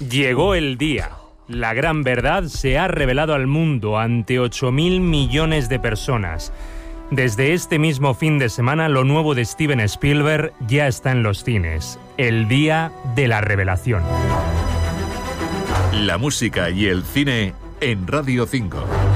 Llegó el día. La gran verdad se ha revelado al mundo ante 8.000 millones de personas. Desde este mismo fin de semana, lo nuevo de Steven Spielberg ya está en los cines. El día de la revelación. La música y el cine en Radio 5.